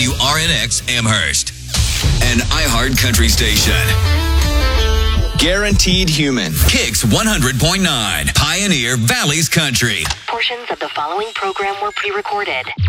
WRNX Amherst, an iHeart country station. Guaranteed Human. Kicks 100.9, Pioneer Valley's Country. Portions of the following program were pre-recorded.